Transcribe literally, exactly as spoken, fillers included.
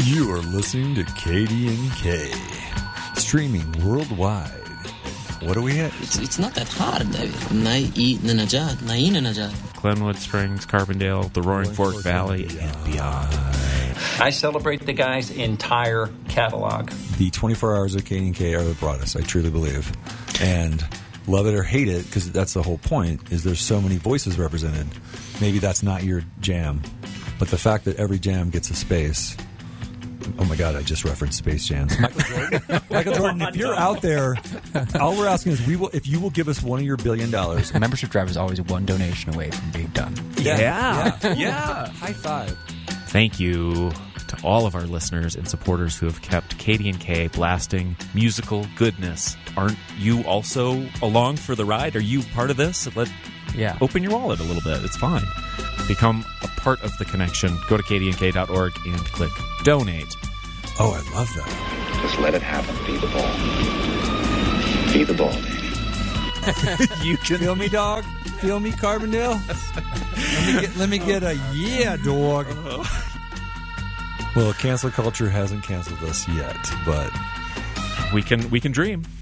You are listening to K D N K, streaming worldwide. What are we at? It's, it's not that hard, David. Nai Nanajad, Nai Nanajad. Glenwood Springs, Carbondale, the Roaring, Roaring Fork, Fork Valley, and beyond. and beyond. I celebrate the guy's entire catalog. The twenty-four hours of K D N K are the broadest, I truly believe. And love it or hate it, because that's the whole point, is there's so many voices represented. Maybe that's not your jam, but the fact that every jam gets a space... Oh my God! I just referenced Space Jams. Michael Jordan. Michael Jordan, if you're out there, all we're asking is we will. If you will give us one of your billion dollars, a membership drive is always one donation away from being done. Yeah, yeah, yeah. yeah. High five! Thank you to all of our listeners and supporters who have kept K D N K blasting musical goodness. Aren't you also along for the ride? Are you part of this? Let yeah. Open your wallet a little bit. It's fine. Become a part of the connection. Go to K D N K dot org and click donate. Oh, I love that. Just let it happen. Be the ball. Be the ball, Danny. You can feel me, dog. Feel me, Carbondale. let me get, let me get a yeah, dog. Well, cancel culture hasn't canceled us yet, but we can we can dream.